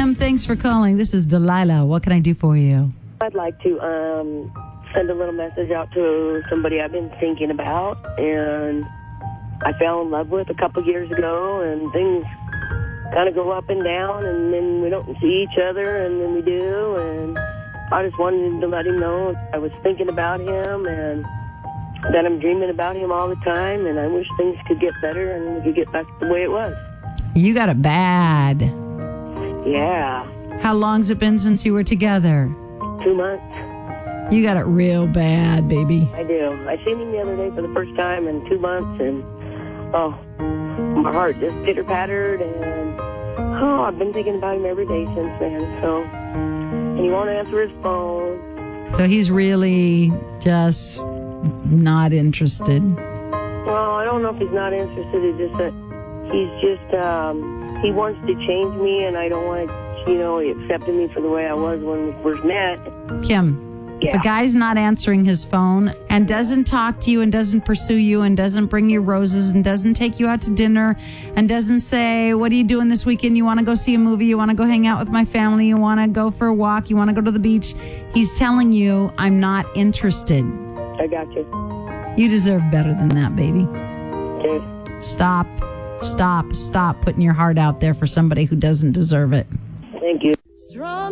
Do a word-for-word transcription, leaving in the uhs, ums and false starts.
Kim, thanks for calling. This is Delilah. What can I do for you? I'd like to um, send a little message out to somebody I've been thinking about, and I fell in love with a couple years ago, and things kind of go up and down, and then we don't see each other, and then we do, and I just wanted to let him know I was thinking about him, and that I'm dreaming about him all the time, and I wish things could get better, and we could get back to the way it was. You got it bad. Yeah. How long's it been since you were together? Two months. You got it real bad, baby. I do. I seen him the other day for the first time in two months, and oh, my heart just pitter-pattered, and oh, I've been thinking about him every day since then, so, and he won't answer his phone. So he's really just not interested. Well, I don't know if he's not interested, it's just that he's just, um, he wants to change me, and I don't want to, you know, he accepted me for the way I was when we first met. Kim, yeah. If a guy's not answering his phone and doesn't talk to you and doesn't pursue you and doesn't bring you roses and doesn't take you out to dinner and doesn't say, what are you doing this weekend? You want to go see a movie? You want to go hang out with my family? You want to go for a walk? You want to go to the beach? He's telling you, I'm not interested. I got you. You deserve better than that, baby. Okay. Stop, stop, stop putting your heart out there for somebody who doesn't deserve it. Thank you.